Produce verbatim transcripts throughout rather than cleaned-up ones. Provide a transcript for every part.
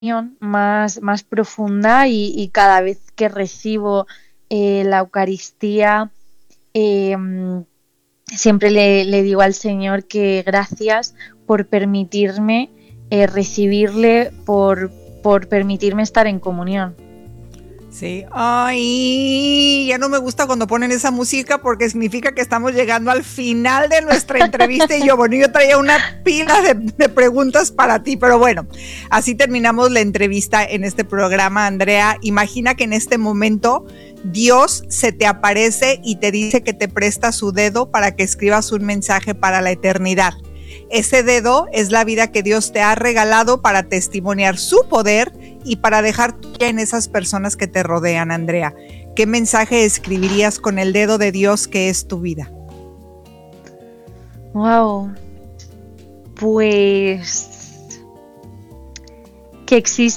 más, más profunda y, y cada vez que recibo eh, la Eucaristía, eh, siempre le, le digo al Señor que gracias por permitirme eh, recibirle, por, por permitirme estar en comunión. Sí, ay, ya no me gusta cuando ponen esa música porque significa que estamos llegando al final de nuestra entrevista y yo, bueno, yo traía una pila de, de preguntas para ti, pero bueno, así terminamos la entrevista en este programa, Andrea. Imagina que en este momento Dios se te aparece y te dice que te presta su dedo para que escribas un mensaje para la eternidad. Ese dedo es la vida que Dios te ha regalado para testimoniar su poder y para dejar tuya en esas personas que te rodean, Andrea. ¿Qué mensaje escribirías con el dedo de Dios que es tu vida? Wow, pues que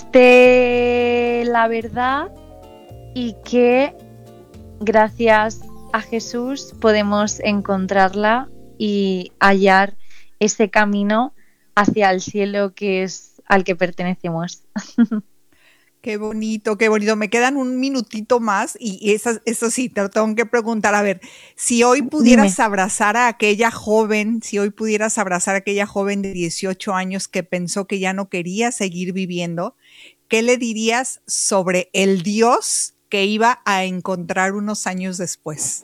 existe la verdad y que gracias a Jesús podemos encontrarla y hallar ese camino hacia el cielo que es al que pertenecemos. Qué bonito, qué bonito. Me quedan un minutito más y eso, eso sí, te tengo que preguntar, a ver, si hoy pudieras Dime. abrazar a aquella joven, si hoy pudieras abrazar a aquella joven de dieciocho años que pensó que ya no quería seguir viviendo, ¿qué le dirías sobre el Dios que iba a encontrar unos años después?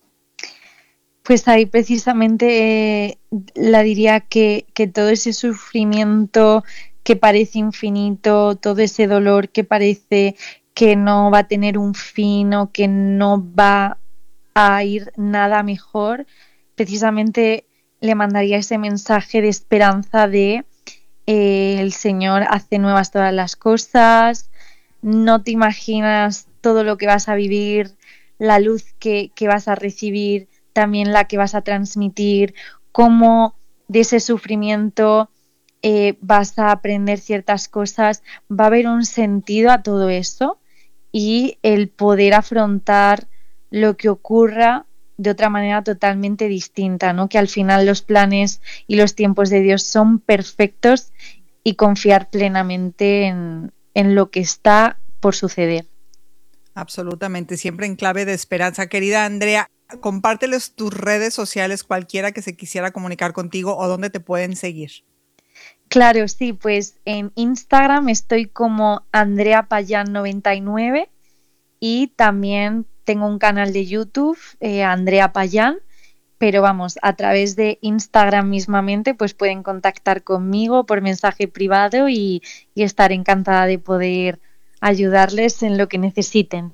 Pues ahí precisamente eh, la diría que, que todo ese sufrimiento que parece infinito, todo ese dolor que parece que no va a tener un fin o que no va a ir nada mejor, precisamente le mandaría ese mensaje de esperanza de eh, el Señor hace nuevas todas las cosas, no te imaginas todo lo que vas a vivir, la luz que, que vas a recibir, también la que vas a transmitir, cómo de ese sufrimiento eh, vas a aprender ciertas cosas, va a haber un sentido a todo eso y el poder afrontar lo que ocurra de otra manera totalmente distinta, ¿no? Que al final los planes y los tiempos de Dios son perfectos y confiar plenamente en, en lo que está por suceder. Absolutamente, siempre en clave de esperanza. Querida Andrea, compárteles tus redes sociales, cualquiera que se quisiera comunicar contigo o dónde te pueden seguir. Claro, sí, pues en Instagram estoy como Andrea Payán noventa y nueve y también tengo un canal de YouTube, eh, Andrea Payán, pero vamos, a través de Instagram mismamente pues pueden contactar conmigo por mensaje privado y, y estar encantada de poder ayudarles en lo que necesiten.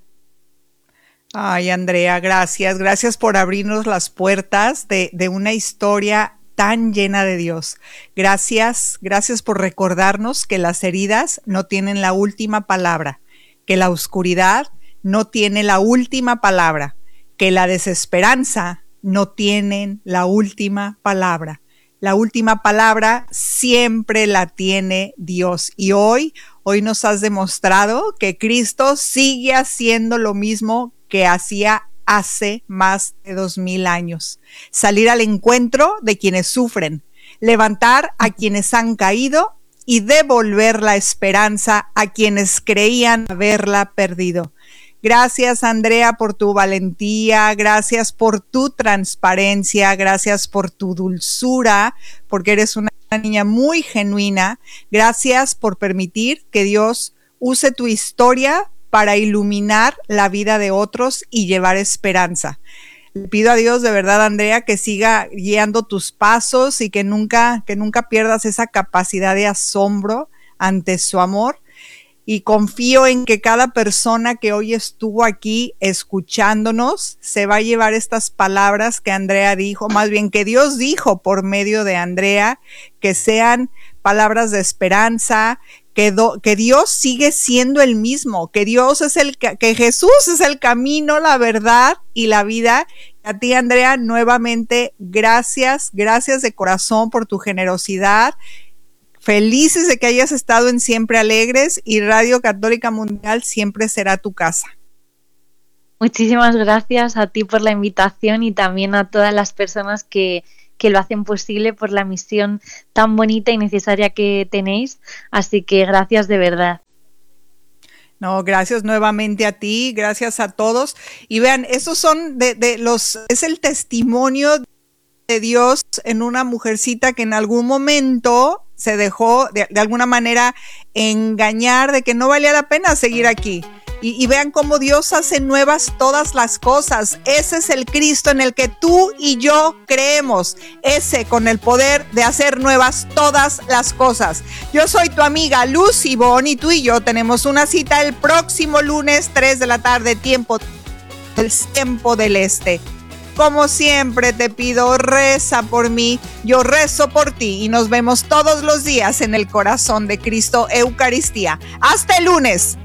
Ay, Andrea, gracias. Gracias por abrirnos las puertas de, de una historia tan llena de Dios. Gracias, gracias por recordarnos que las heridas no tienen la última palabra, que la oscuridad no tiene la última palabra, que la desesperanza no tiene la última palabra. La última palabra siempre la tiene Dios. Y hoy, hoy nos has demostrado que Cristo sigue haciendo lo mismo que hacía hace más de dos mil años. Salir al encuentro de quienes sufren, levantar a quienes han caído y devolver la esperanza a quienes creían haberla perdido. Gracias, Andrea, por tu valentía, gracias por tu transparencia, gracias por tu dulzura, porque eres una niña muy genuina. Gracias por permitir que Dios use tu historia para iluminar la vida de otros y llevar esperanza. Le pido a Dios de verdad, Andrea, que siga guiando tus pasos y que nunca, que nunca pierdas esa capacidad de asombro ante su amor. Y confío en que cada persona que hoy estuvo aquí escuchándonos se va a llevar estas palabras que Andrea dijo, más bien que Dios dijo por medio de Andrea, que sean palabras de esperanza, que, do, que Dios sigue siendo el mismo, que Dios es el, que Jesús es el camino, la verdad y la vida. A ti, Andrea, nuevamente, gracias, gracias de corazón por tu generosidad. Felices de que hayas estado en Siempre Alegres y Radio Católica Mundial siempre será tu casa. Muchísimas gracias a ti por la invitación y también a todas las personas que, que lo hacen posible, por la misión tan bonita y necesaria que tenéis. Así que gracias de verdad. No, gracias nuevamente a ti, gracias a todos. Y vean, esos son de, de los, es el testimonio de Dios en una mujercita que en algún momento se dejó de, de alguna manera engañar de que no valía la pena seguir aquí. Y, y vean cómo Dios hace nuevas todas las cosas. Ese es el Cristo en el que tú y yo creemos. Ese con el poder de hacer nuevas todas las cosas. Yo soy tu amiga Lucy Bon y tú y yo tenemos una cita el próximo lunes, tres de la tarde, tiempo del tiempo del este. Como siempre te pido, reza por mí, yo rezo por ti y nos vemos todos los días en el corazón de Cristo Eucaristía. Hasta el lunes.